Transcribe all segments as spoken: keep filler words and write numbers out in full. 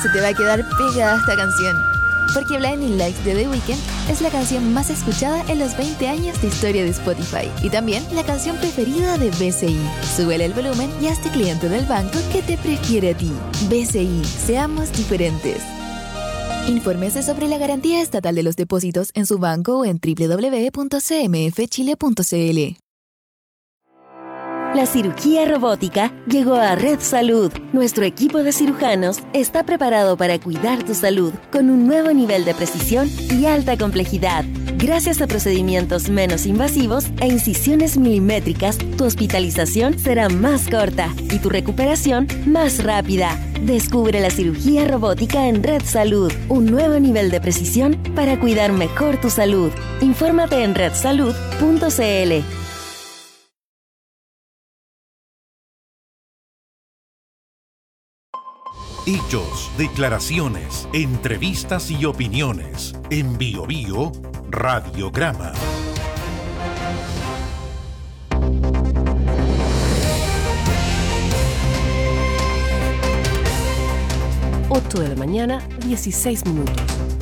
se te va a quedar pegada esta canción. Porque Blinding Lights de The Weeknd es la canción más escuchada en los veinte años de historia de Spotify. Y también la canción preferida de B C I. Súbele el volumen y hazte cliente del banco que te prefiere a ti. B C I, seamos diferentes. Infórmese sobre la garantía estatal de los depósitos en su banco o en doble u doble u doble u punto c m f chile punto c l. La cirugía robótica llegó a Red Salud. Nuestro equipo de cirujanos está preparado para cuidar tu salud con un nuevo nivel de precisión y alta complejidad. Gracias a procedimientos menos invasivos e incisiones milimétricas, tu hospitalización será más corta y tu recuperación más rápida. Descubre la cirugía robótica en Red Salud, un nuevo nivel de precisión para cuidar mejor tu salud. Infórmate en red salud punto c l. Hechos, declaraciones, entrevistas y opiniones. En Bio Bio, Radiograma. ocho de la mañana, dieciséis minutos.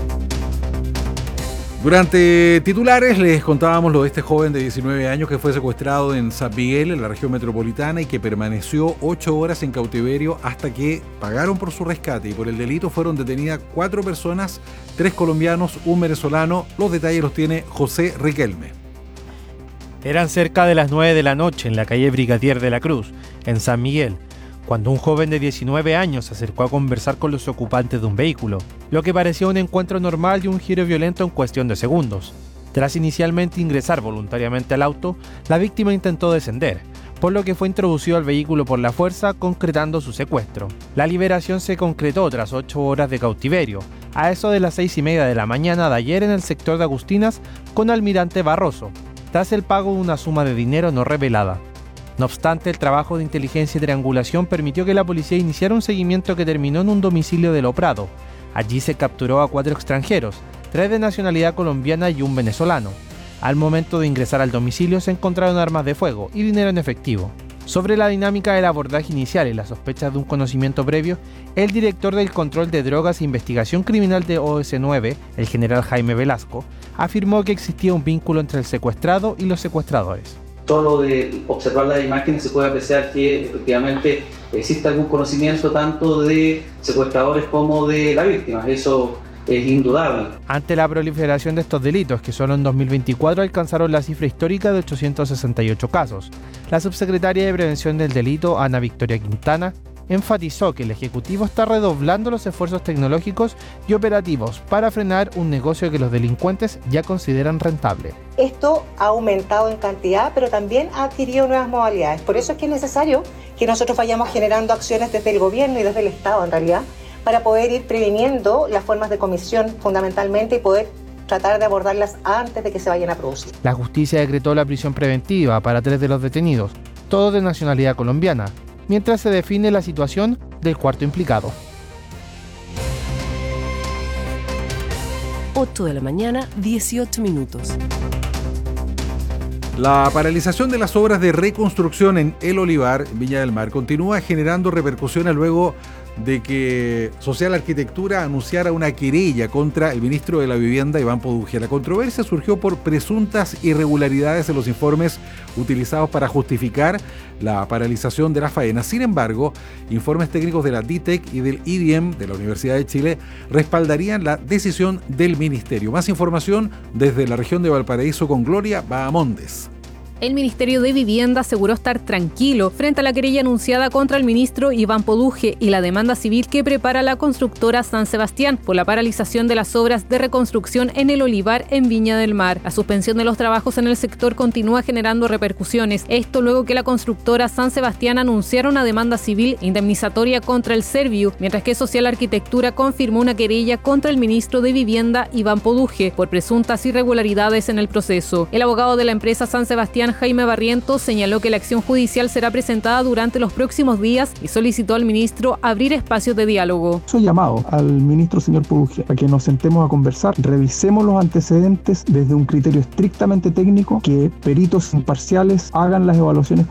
Durante titulares les contábamos lo de este joven de diecinueve años que fue secuestrado en San Miguel, en la región metropolitana, y que permaneció ocho horas en cautiverio hasta que pagaron por su rescate. Y por el delito fueron detenidas cuatro personas, tres colombianos, un venezolano. Los detalles los tiene José Riquelme. Eran cerca de las nueve de la noche en la calle Brigadier de la Cruz, en San Miguel, cuando un joven de diecinueve años se acercó a conversar con los ocupantes de un vehículo, lo que parecía un encuentro normal y un giro violento en cuestión de segundos. Tras inicialmente ingresar voluntariamente al auto, la víctima intentó descender, por lo que fue introducido al vehículo por la fuerza, concretando su secuestro. La liberación se concretó tras ocho horas de cautiverio, a eso de las seis y media de la mañana de ayer en el sector de Agustinas, con Almirante Barroso, tras el pago de una suma de dinero no revelada. No obstante, el trabajo de inteligencia y triangulación permitió que la policía iniciara un seguimiento que terminó en un domicilio de Lo Prado. Allí se capturó a cuatro extranjeros, tres de nacionalidad colombiana y un venezolano. Al momento de ingresar al domicilio se encontraron armas de fuego y dinero en efectivo. Sobre la dinámica del abordaje inicial y las sospechas de un conocimiento previo, el director del Control de Drogas e Investigación Criminal de O S nueve, el general Jaime Velasco, afirmó que existía un vínculo entre el secuestrado y los secuestradores. Solo de observar las imágenes se puede apreciar que efectivamente existe algún conocimiento tanto de secuestradores como de la víctima. Eso es indudable. Ante la proliferación de estos delitos, que solo en dos mil veinticuatro alcanzaron la cifra histórica de ochocientos sesenta y ocho casos, la subsecretaria de Prevención del Delito, Ana Victoria Quintana, enfatizó que el Ejecutivo está redoblando los esfuerzos tecnológicos y operativos para frenar un negocio que los delincuentes ya consideran rentable. Esto ha aumentado en cantidad, pero también ha adquirido nuevas modalidades. Por eso es que es necesario que nosotros vayamos generando acciones desde el gobierno y desde el Estado, en realidad, para poder ir previniendo las formas de comisión fundamentalmente y poder tratar de abordarlas antes de que se vayan a producir. La justicia decretó la prisión preventiva para tres de los detenidos, todos de nacionalidad colombiana, mientras se define la situación del cuarto implicado. ocho de la mañana, dieciocho minutos. La paralización de las obras de reconstrucción en El Olivar, Viña del Mar, continúa generando repercusiones luego de que Social Arquitectura anunciara una querella contra el ministro de la Vivienda, Iván Poduje. La controversia surgió por presuntas irregularidades en los informes utilizados para justificar la paralización de las faenas. Sin embargo, informes técnicos de la D I T E C y del I D I E M de la Universidad de Chile respaldarían la decisión del ministerio. Más información desde la región de Valparaíso con Gloria Bahamondes. El Ministerio de Vivienda aseguró estar tranquilo frente a la querella anunciada contra el ministro Iván Poduje y la demanda civil que prepara la constructora San Sebastián por la paralización de las obras de reconstrucción en El Olivar en Viña del Mar. La suspensión de los trabajos en el sector continúa generando repercusiones. Esto luego que la constructora San Sebastián anunciara una demanda civil indemnizatoria contra el Serviu, mientras que Social Arquitectura confirmó una querella contra el ministro de Vivienda Iván Poduje por presuntas irregularidades en el proceso. El abogado de la empresa San Sebastián, Jaime Barrientos, señaló que la acción judicial será presentada durante los próximos días y solicitó al ministro abrir espacios de diálogo. Soy llamado al ministro señor Poduje para que nos sentemos a conversar, revisemos los antecedentes desde un criterio estrictamente técnico, que peritos imparciales hagan las evaluaciones